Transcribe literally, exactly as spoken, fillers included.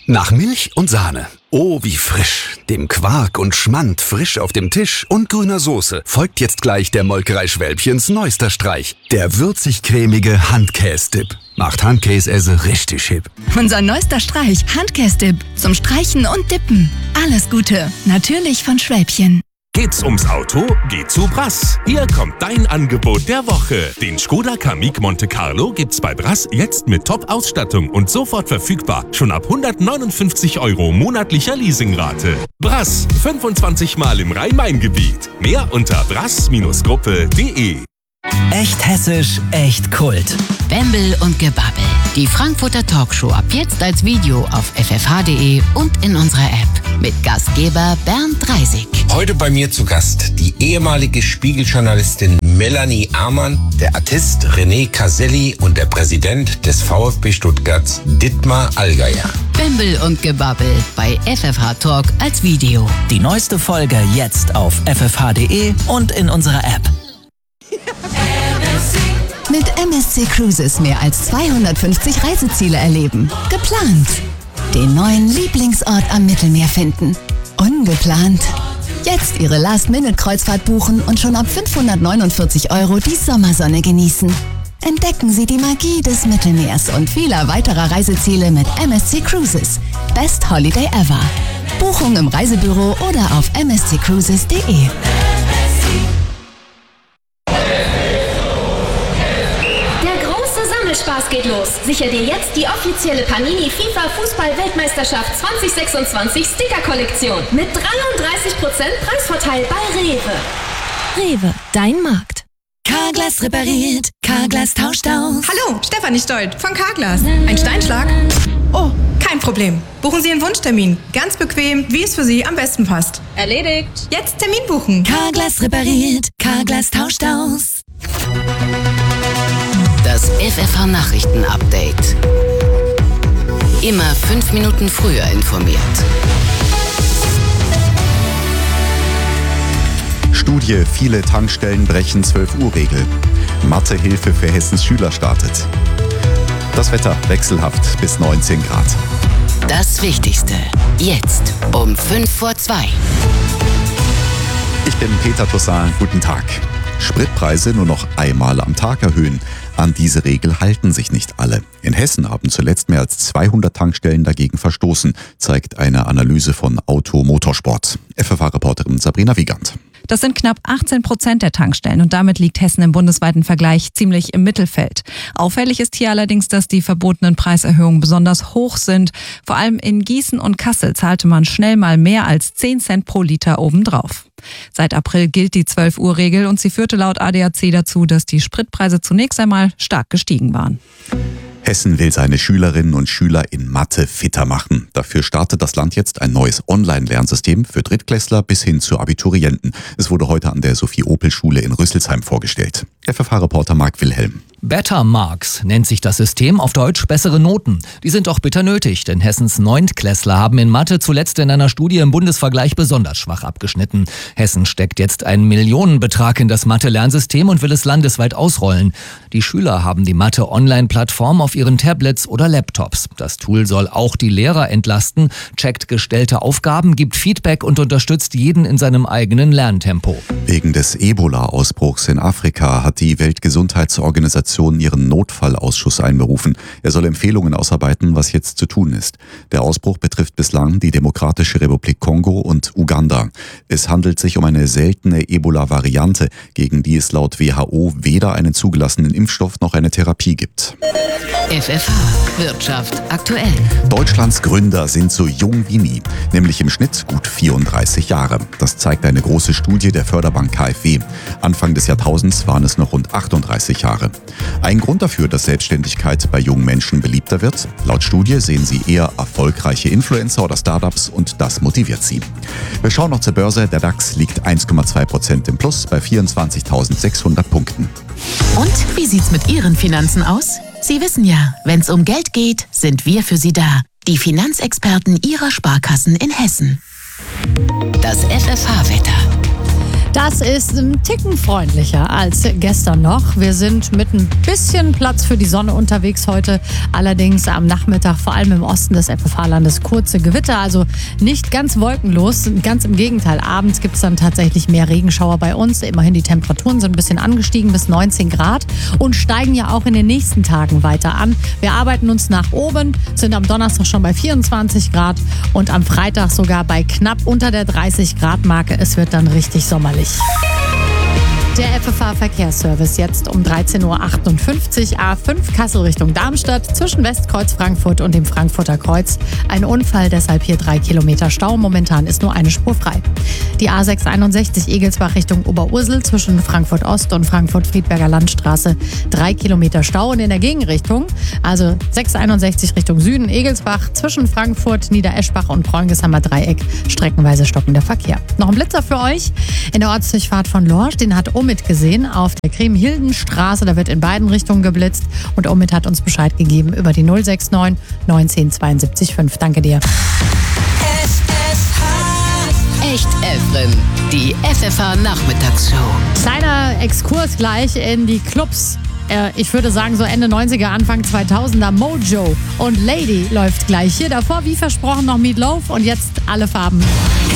Nach Milch und Sahne. Oh, wie frisch. Dem Quark und Schmand frisch auf dem Tisch und grüner Soße folgt jetzt gleich der Molkerei Schwälbchens neuester Streich. Der würzig-cremige Handkäse-Dip. Macht Handkäse richtig hip. Unser neuester Streich, Handkäse-Dip. Zum Streichen und Dippen. Alles Gute. Natürlich von Schwälbchen. Geht's ums Auto? Geh zu Brass. Hier kommt dein Angebot der Woche. Den Skoda Kamiq Monte Carlo gibt's bei Brass jetzt mit Top-Ausstattung und sofort verfügbar. Schon ab hundertneunundfünfzig Euro monatlicher Leasingrate. Brass, fünfundzwanzig Mal im Rhein-Main-Gebiet. Mehr unter brass Gruppe punkt de. Echt hessisch, echt Kult. Bembel und Gebabbel. Die Frankfurter Talkshow ab jetzt als Video auf f f h punkt de und in unserer App. Mit Gastgeber Bernd Dreisig. Heute bei mir zu Gast die ehemalige Spiegeljournalistin Melanie Amann, der Artist René Caselli und der Präsident des VfB Stuttgarts Dietmar Allgeier. Bembel und Gebabbel bei F F H Talk als Video. Die neueste Folge jetzt auf f f h punkt de und in unserer App. Mit M S C Cruises mehr als zweihundertfünfzig Reiseziele erleben. Geplant. Den neuen Lieblingsort am Mittelmeer finden. Ungeplant. Jetzt Ihre Last-Minute-Kreuzfahrt buchen und schon ab fünfhundertneunundvierzig Euro die Sommersonne genießen. Entdecken Sie die Magie des Mittelmeers und vieler weiterer Reiseziele mit M S C Cruises. Best Holiday ever. Buchung im Reisebüro oder auf m s c cruises punkt de. Spaß geht los. Sichere dir jetzt die offizielle Panini FIFA Fußball-Weltmeisterschaft zwanzig sechsundzwanzig Sticker-Kollektion mit dreiunddreißig Prozent Preisvorteil bei Rewe. Rewe, dein Markt. Carglass repariert, Carglass tauscht aus. Hallo, Stefanie Stolt von Carglass. Ein Steinschlag? Oh, kein Problem. Buchen Sie Ihren Wunschtermin. Ganz bequem, wie es für Sie am besten passt. Erledigt. Jetzt Termin buchen. Carglass repariert, Carglass tauscht aus. Das F F H-Nachrichten-Update. Immer fünf Minuten früher informiert. Studie, viele Tankstellen brechen zwölf Uhr Regel. Mathehilfe für Hessens Schüler startet. Das Wetter wechselhaft bis neunzehn Grad. Das Wichtigste. Jetzt um fünf vor zwei. Ich bin Peter Tossal. Guten Tag. Spritpreise nur noch einmal am Tag erhöhen. An diese Regel halten sich nicht alle. In Hessen haben zuletzt mehr als zweihundert Tankstellen dagegen verstoßen, zeigt eine Analyse von Auto Motorsport. F F H-Reporterin Sabrina Wiegand. Das sind knapp achtzehn Prozent der Tankstellen und damit liegt Hessen im bundesweiten Vergleich ziemlich im Mittelfeld. Auffällig ist hier allerdings, dass die verbotenen Preiserhöhungen besonders hoch sind. Vor allem in Gießen und Kassel zahlte man schnell mal mehr als zehn Cent pro Liter obendrauf. Seit April gilt die zwölf Uhr Regel und sie führte laut A D A C dazu, dass die Spritpreise zunächst einmal stark gestiegen waren. Hessen will seine Schülerinnen und Schüler in Mathe fitter machen. Dafür startet das Land jetzt ein neues Online-Lernsystem für Drittklässler bis hin zu Abiturienten. Es wurde heute an der Sophie-Opel-Schule in Rüsselsheim vorgestellt. F F H-Reporter Marc Wilhelm. Better Marks nennt sich das System, auf Deutsch bessere Noten. Die sind auch bitter nötig, denn Hessens Neuntklässler haben in Mathe zuletzt in einer Studie im Bundesvergleich besonders schwach abgeschnitten. Hessen steckt jetzt einen Millionenbetrag in das Mathe-Lernsystem und will es landesweit ausrollen. Die Schüler haben die Mathe-Online-Plattform auf ihren Tablets oder Laptops. Das Tool soll auch die Lehrer entlasten, checkt gestellte Aufgaben, gibt Feedback und unterstützt jeden in seinem eigenen Lerntempo. Wegen des Ebola-Ausbruchs in Afrika hat die Weltgesundheitsorganisation ihren Notfallausschuss einberufen. Er soll Empfehlungen ausarbeiten, was jetzt zu tun ist. Der Ausbruch betrifft bislang die Demokratische Republik Kongo und Uganda. Es handelt sich um eine seltene Ebola-Variante, gegen die es laut W H O weder einen zugelassenen Impfstoff noch eine Therapie gibt. F F H Wirtschaft aktuell. Deutschlands Gründer sind so jung wie nie, nämlich im Schnitt gut vierunddreißig Jahre. Das zeigt eine große Studie der Förderbank K f W. Anfang des Jahrtausends waren es noch rund achtunddreißig Jahre. Ein Grund dafür, dass Selbstständigkeit bei jungen Menschen beliebter wird? Laut Studie sehen sie eher erfolgreiche Influencer oder Startups und das motiviert sie. Wir schauen noch zur Börse. Der DAX liegt eins Komma zwei Prozent im Plus bei vierundzwanzigtausendsechshundert Punkten. Und wie sieht's mit Ihren Finanzen aus? Sie wissen ja, wenn's um Geld geht, sind wir für Sie da. Die Finanzexperten Ihrer Sparkassen in Hessen. Das F F H-Wetter. Das ist ein Ticken freundlicher als gestern noch. Wir sind mit ein bisschen Platz für die Sonne unterwegs heute. Allerdings am Nachmittag, vor allem im Osten des F F H-Landes, kurze Gewitter. Also nicht ganz wolkenlos. Ganz im Gegenteil. Abends gibt es dann tatsächlich mehr Regenschauer bei uns. Immerhin die Temperaturen sind ein bisschen angestiegen bis neunzehn Grad und steigen ja auch in den nächsten Tagen weiter an. Wir arbeiten uns nach oben, sind am Donnerstag schon bei vierundzwanzig Grad und am Freitag sogar bei knapp unter der dreißig Grad Marke. Es wird dann richtig sommerlich. Der F F H-Verkehrsservice jetzt um dreizehn Uhr achtundfünfzig, A fünf Kassel Richtung Darmstadt, zwischen Westkreuz Frankfurt und dem Frankfurter Kreuz. Ein Unfall, deshalb hier drei Kilometer Stau. Momentan ist nur eine Spur frei. Die A sechs einundsechzig Egelsbach Richtung Oberursel, zwischen Frankfurt Ost und Frankfurt-Friedberger Landstraße, drei Kilometer Stau. Und in der Gegenrichtung, also sechs einundsechzig Richtung Süden, Egelsbach, zwischen Frankfurt, Niedereschbach und Bräungeshammer Dreieck, streckenweise stockender Verkehr. Noch ein Blitzer für euch in der Ortsdurchfahrt von Lorsch, den hat Omid gesehen auf der Kriemhildenstraße. Da wird in beiden Richtungen geblitzt und Omid hat uns Bescheid gegeben über die null sechs neun neunzehn zweiundsiebzig fünf. Danke dir. Echt Efren, die F F H-Nachmittagsshow. Kleiner Exkurs gleich in die Clubs. Äh, ich würde sagen so Ende neunziger, Anfang zweitausender. Mojo und Lady läuft gleich. Hier davor, wie versprochen, noch Meat Loaf und jetzt alle Farben.